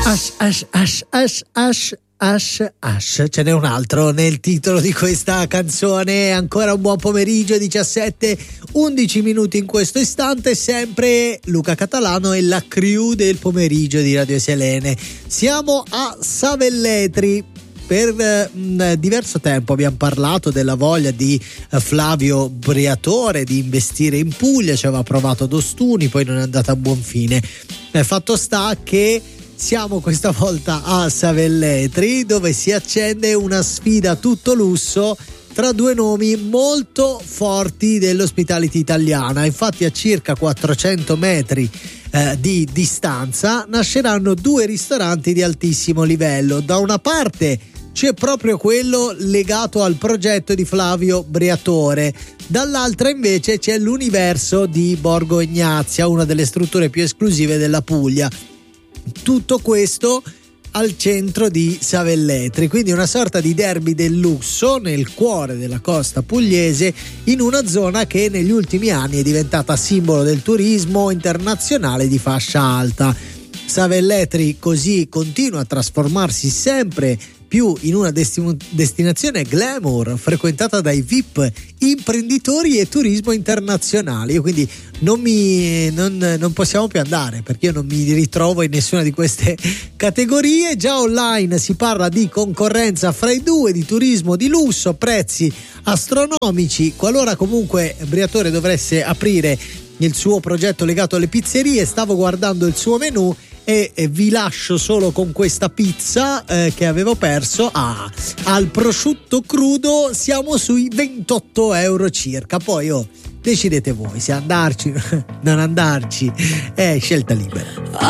Ash, ce n'è un altro nel titolo di questa canzone. Ancora un buon pomeriggio, 17:11 minuti in questo istante, sempre Luca Catalano e la crew del pomeriggio di Radio Selene. Siamo a Savelletri. Per diverso tempo abbiamo parlato della voglia di Flavio Briatore di investire in Puglia, ci aveva provato ad Ostuni, poi non è andata a buon fine. Fatto sta che siamo questa volta a Savelletri, dove si accende una sfida a tutto lusso tra due nomi molto forti dell'hospitality italiana. Infatti a circa 400 metri di distanza nasceranno due ristoranti di altissimo livello. Da una parte c'è proprio quello legato al progetto di Flavio Briatore, dall'altra invece c'è l'Universo di Borgo Egnazia, una delle strutture più esclusive della Puglia. Tutto questo al centro di Savelletri, quindi una sorta di derby del lusso nel cuore della costa pugliese, in una zona che negli ultimi anni è diventata simbolo del turismo internazionale di fascia alta. Savelletri così continua a trasformarsi sempre più in una destinazione glamour frequentata dai VIP, imprenditori e turismo internazionali. Io quindi non possiamo più andare, perché io non mi ritrovo in nessuna di queste categorie. Già online si parla di concorrenza fra i due, di turismo di lusso, prezzi astronomici. Qualora comunque Briatore dovesse aprire il suo progetto legato alle pizzerie, stavo guardando il suo menù e vi lascio solo con questa pizza che avevo perso. Al prosciutto crudo siamo sui 28 euro circa. Poi decidete voi se andarci, non andarci, è scelta libera.